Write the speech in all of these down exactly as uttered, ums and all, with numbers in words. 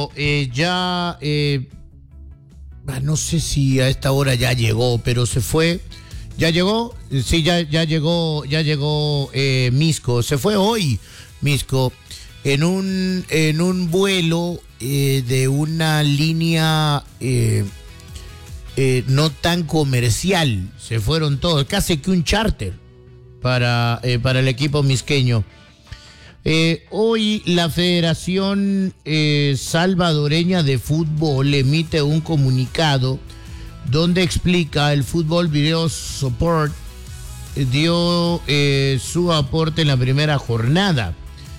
eh, ya, eh, no sé si a esta hora ya llegó, pero se fue. ¿Ya llegó? Sí, ya, ya llegó, ya llegó eh, Misco. Se fue hoy, Misco, en un, en un vuelo eh, de una línea eh, eh, no tan comercial. Se fueron todos, casi que un charter para, eh, para el equipo misqueño. Eh, hoy la Federación eh, Salvadoreña de Fútbol emite un comunicado donde explica el Fútbol Video Support eh, dio eh, su aporte en la primera jornada.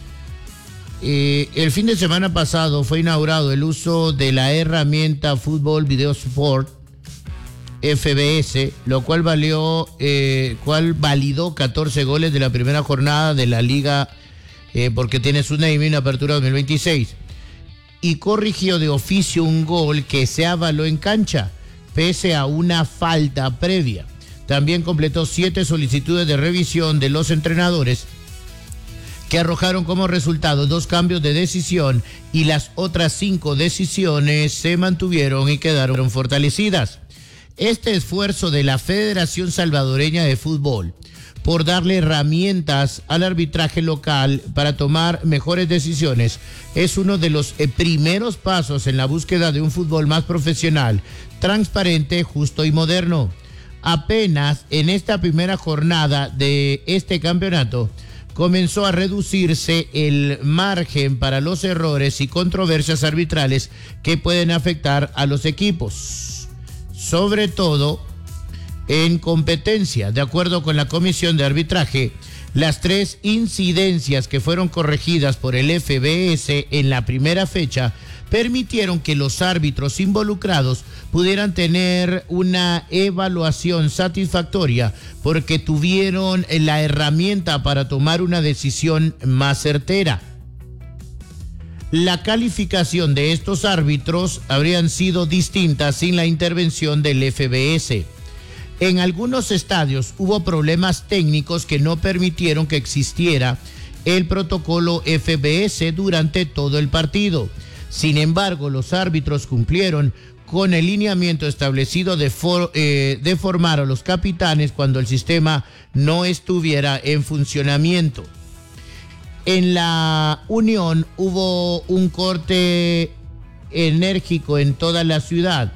Eh, el fin de semana pasado fue inaugurado el uso de la herramienta Fútbol Video Support F B S, lo cual valió, eh, cual validó catorce goles de la primera jornada de la Liga. Eh, porque tiene su name en apertura dos mil veintiséis, y corrigió de oficio un gol que se avaló en cancha, pese a una falta previa. También completó siete solicitudes de revisión de los entrenadores, que arrojaron como resultado dos cambios de decisión, y las otras cinco decisiones se mantuvieron y quedaron fortalecidas. Este esfuerzo de la Federación Salvadoreña de Fútbol por darle herramientas al arbitraje local para tomar mejores decisiones es uno de los eh, primeros pasos en la búsqueda de un fútbol más profesional, transparente, justo y moderno. Apenas en esta primera jornada de este campeonato comenzó a reducirse el margen para los errores y controversias arbitrales que pueden afectar a los equipos, sobre todo en competencia. De acuerdo con la Comisión de Arbitraje, las tres incidencias que fueron corregidas por el F B S en la primera fecha permitieron que los árbitros involucrados pudieran tener una evaluación satisfactoria porque tuvieron la herramienta para tomar una decisión más certera. La calificación de estos árbitros habrían sido distintas sin la intervención del F B S. En algunos estadios hubo problemas técnicos que no permitieron que existiera el protocolo F B S durante todo el partido. Sin embargo, los árbitros cumplieron con el lineamiento establecido de, for, eh, de formar a los capitanes cuando el sistema no estuviera en funcionamiento. En la Unión hubo un corte enérgico en toda la ciudad,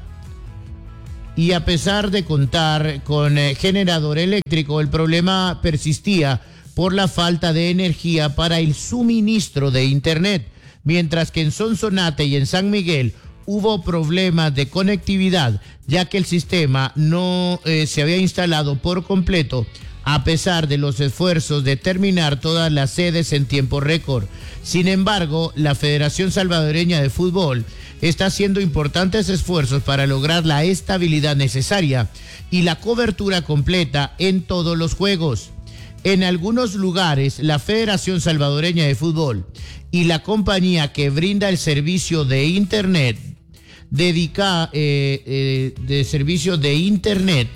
y a pesar de contar con eh, generador eléctrico, el problema persistía por la falta de energía para el suministro de internet, mientras que en Sonsonate y en San Miguel hubo problemas de conectividad, ya que el sistema no eh, se había instalado por completo, a pesar de los esfuerzos de terminar todas las sedes en tiempo récord. Sin embargo, la Federación Salvadoreña de Fútbol está haciendo importantes esfuerzos para lograr la estabilidad necesaria y la cobertura completa en todos los juegos. En algunos lugares, la Federación Salvadoreña de Fútbol y la compañía que brinda el servicio de Internet, dedica, eh, eh, de servicio de Internet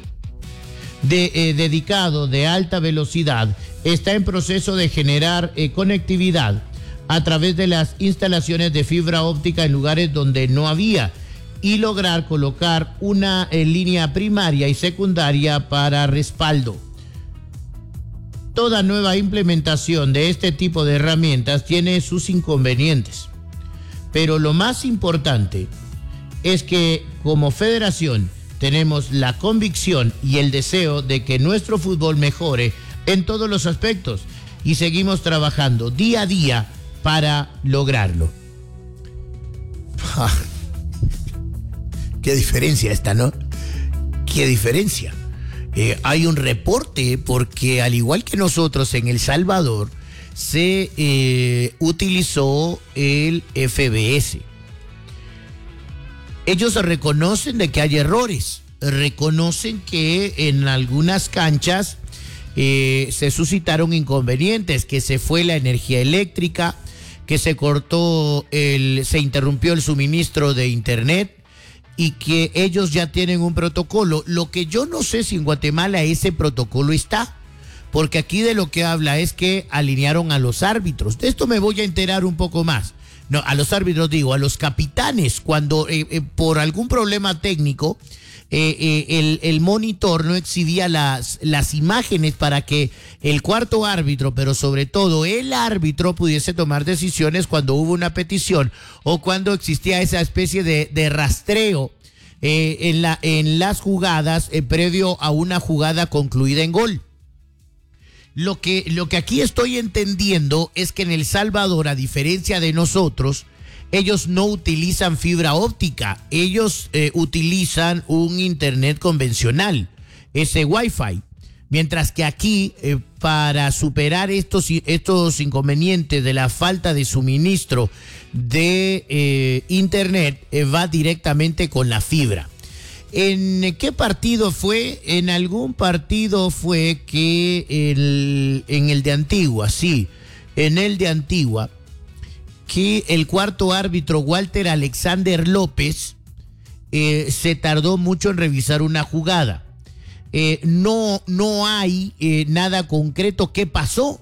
de, eh, dedicado de alta velocidad, está en proceso de generar eh, conectividad a través de las instalaciones de fibra óptica en lugares donde no había, y lograr colocar una eh, línea primaria y secundaria para respaldo. Toda nueva implementación de este tipo de herramientas tiene sus inconvenientes, pero lo más importante es que como federación tenemos la convicción y el deseo de que nuestro fútbol mejore en todos los aspectos, y seguimos trabajando día a día para lograrlo. Ah, qué diferencia esta, ¿no? Qué diferencia. Eh, hay un reporte porque, al igual que nosotros en El Salvador, se eh, utilizó el F B S. Ellos reconocen de que hay errores, reconocen que en algunas canchas eh, se suscitaron inconvenientes, que se fue la energía eléctrica, que se cortó, el, se interrumpió el suministro de internet, y que ellos ya tienen un protocolo. Lo que yo no sé si en Guatemala ese protocolo está, porque aquí de lo que habla es que alinearon a los árbitros. De esto me voy a enterar un poco más. no, a los árbitros digo, a los capitanes, cuando eh, eh, por algún problema técnico eh, eh, el, el monitor no exhibía las, las imágenes para que el cuarto árbitro, pero sobre todo el árbitro, pudiese tomar decisiones cuando hubo una petición o cuando existía esa especie de, de rastreo eh, en, la, en las jugadas eh, previo a una jugada concluida en gol. Lo que, lo que aquí estoy entendiendo es que en El Salvador, a diferencia de nosotros, ellos no utilizan fibra óptica, ellos eh, utilizan un internet convencional, ese Wi-Fi. Mientras que aquí, eh, para superar estos, estos inconvenientes de la falta de suministro de eh, internet, eh, va directamente con la fibra. ¿En qué partido fue? En algún partido fue que el, en el de Antigua, sí, en el de Antigua, que el cuarto árbitro Walter Alexander López eh, se tardó mucho en revisar una jugada. Eh, no, no hay eh, nada concreto qué pasó,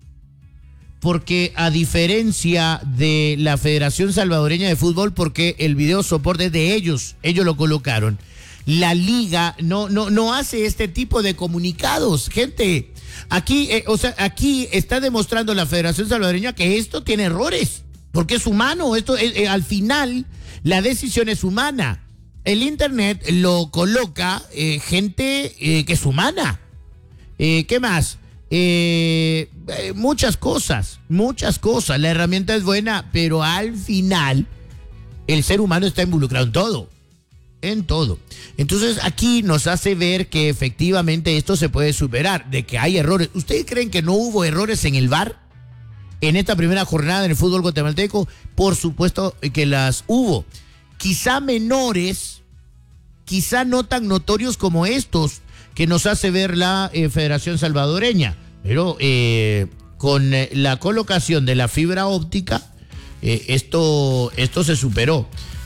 porque a diferencia de la Federación Salvadoreña de Fútbol, porque el video soporte es de ellos, ellos lo colocaron, la liga no, no, no hace este tipo de comunicados, gente. Aquí, eh, o sea, aquí está demostrando la Federación Salvadoreña que esto tiene errores, porque es humano. Esto, eh, eh, al final, la decisión es humana. El internet lo coloca eh, gente eh, que es humana. Eh, ¿Qué más? Eh, eh, muchas cosas, muchas cosas. La herramienta es buena, pero al final, el ser humano está involucrado en todo. En todo. Entonces aquí nos hace ver que efectivamente esto se puede superar, de que hay errores. ¿Ustedes creen que no hubo errores en el V A R en esta primera jornada en el fútbol guatemalteco? Por supuesto que las hubo. Quizá menores, quizá no tan notorios como estos que nos hace ver la eh, Federación Salvadoreña, pero eh, con eh, la colocación de la fibra óptica, eh, esto, esto se superó.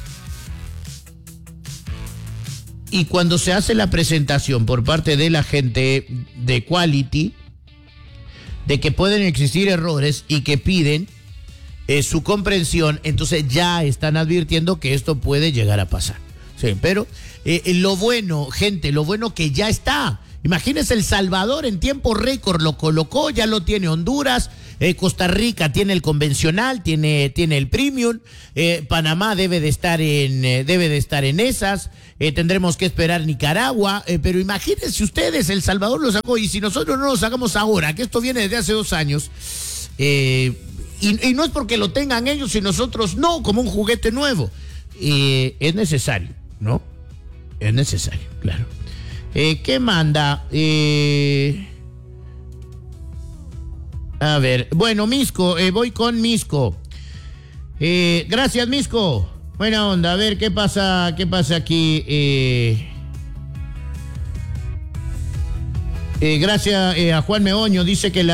Y cuando se hace la presentación por parte de la gente de Quality de que pueden existir errores y que piden eh, su comprensión, entonces ya están advirtiendo que esto puede llegar a pasar. Sí, pero eh, lo bueno, gente, lo bueno que ya está. Imagínense, El Salvador en tiempo récord lo colocó, ya lo tiene Honduras, eh, Costa Rica tiene el convencional, tiene, tiene el premium, eh, Panamá debe de estar en, eh, debe de estar en esas, eh, tendremos que esperar Nicaragua, eh, pero imagínense ustedes, El Salvador lo sacó, y si nosotros no lo sacamos ahora, que esto viene desde hace dos años, eh, y, y no es porque lo tengan ellos y nosotros no, como un juguete nuevo, eh, es necesario, ¿no? Es necesario, claro. Eh, ¿Qué manda? Eh, a ver, bueno, Misco, eh, voy con Misco. Eh, gracias, Misco. Buena onda, a ver qué pasa, qué pasa aquí. Eh, eh, gracias eh, a Juan Meoño, dice que la